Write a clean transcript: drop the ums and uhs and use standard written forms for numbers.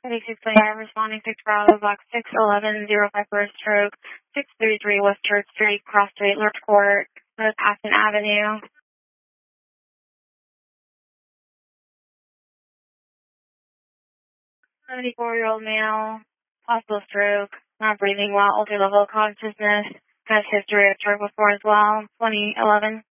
3629 responding 6 Bravo box 611 05 for a stroke 633 West Church Street, Cross Street, Lurch Court, North Aston Avenue. 74-year-old male, possible stroke, not breathing well, altered level of consciousness, has history of stroke before as well, 2011.